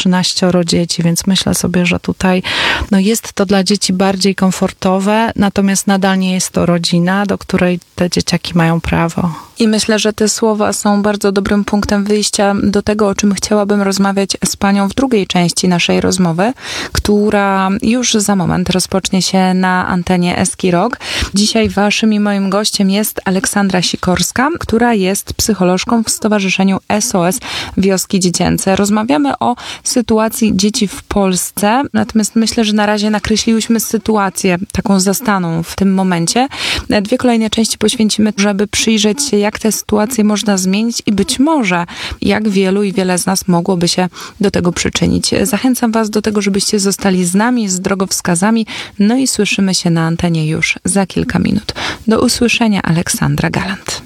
13 dzieci, więc myślę sobie, że tutaj jest to dla dzieci bardziej komfortowe, natomiast nadal nie jest to rodzina, do której te dzieciaki mają prawo. I myślę, że te słowa są bardzo dobrym punktem wyjścia do tego, o czym chciałabym rozmawiać z panią w drugiej części naszej rozmowy, która już za moment rozpocznie się na antenie Eski Rock. Dzisiaj waszym i moim gościem jest Aleksandra Sikorska, która jest psycholożką w Stowarzyszeniu SOS Wioski Dziecięce. Rozmawiamy o sytuacji dzieci w Polsce, natomiast myślę, że na razie nakreśliłyśmy sytuację taką zastaną w tym momencie. 2 kolejne części poświęcimy, żeby przyjrzeć się, jak tę sytuację można zmienić i być może jak wielu i wiele z nas mogłoby się do tego przyczynić. Zachęcam was do tego, żebyście zostali z nami, z drogowskazami, no i słyszymy się na antenie już za kilka minut. Do usłyszenia, Aleksandra Galant.